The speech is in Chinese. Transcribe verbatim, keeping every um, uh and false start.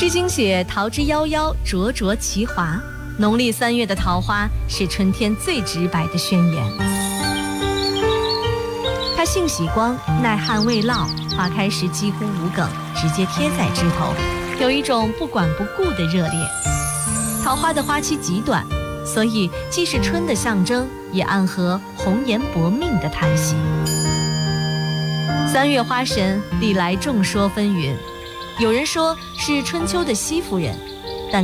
诗经写桃之夭夭，灼灼其华。农历三月的桃花是春天最直白的宣言。它性喜光，耐旱未涝，花开时几乎无梗，直接贴在枝头，有一种不管不顾的热烈。桃花的花期极短，所以既是春的象征，也暗合红颜薄命的叹息。三月花神历来众说纷纭，有人说是春秋的西夫人，